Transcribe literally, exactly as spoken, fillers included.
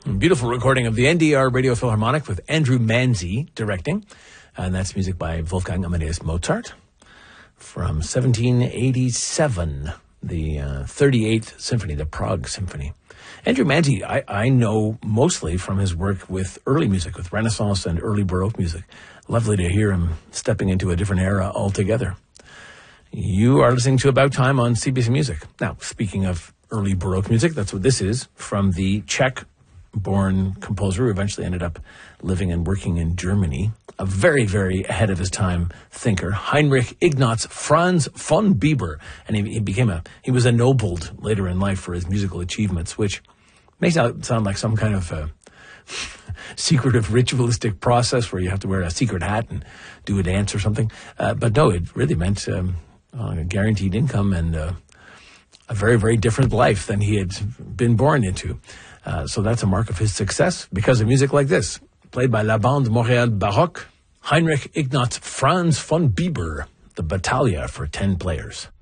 Beautiful recording of the N D R Radio Philharmonic with Andrew Manzi directing. And that's music by Wolfgang Amadeus Mozart from seventeen eighty-seven, the uh, thirty-eighth Symphony, the Prague Symphony. Andrew Manzi, I, I know mostly from his work with early music, with Renaissance and early Baroque music. Lovely to hear him stepping into a different era altogether. You are listening to About Time on C B C Music. Now, speaking of early Baroque music, that's what this is, from the Czech-born composer who eventually ended up living and working in Germany. A very, very ahead of his time thinker, Heinrich Ignaz Franz von Bieber. And he, he became a, he was ennobled later in life for his musical achievements, which makes it sound like some kind of uh, secretive ritualistic process where you have to wear a secret hat and do a dance or something. Uh, but no, it really meant um, uh, a guaranteed income and uh, a very, very different life than he had been born into. Uh, so that's a mark of his success because of music like this, played by La Bande Montréal Baroque, Heinrich Ignaz Franz von Bieber, the Battaglia for ten players.